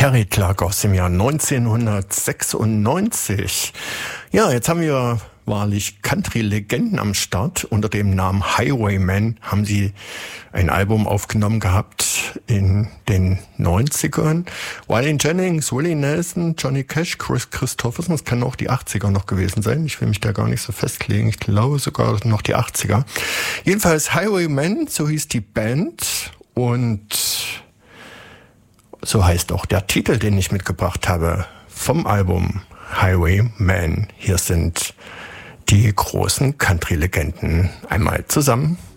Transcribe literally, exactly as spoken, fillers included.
Terry Clark aus dem Jahr neunzehnhundertsechsundneunzig. Ja, jetzt haben wir wahrlich Country-Legenden am Start. Unter dem Namen Highwayman haben sie ein Album aufgenommen gehabt in den neunzigern. Waylon Jennings, Willie Nelson, Johnny Cash, Chris Christopherson, das kann auch die achtziger noch gewesen sein. Ich will mich da gar nicht so festlegen. Ich glaube sogar noch die achtziger. Jedenfalls Highwayman, so hieß die Band, und so heißt auch der Titel, den ich mitgebracht habe vom Album Highwayman. Hier sind die großen Country-Legenden einmal zusammen.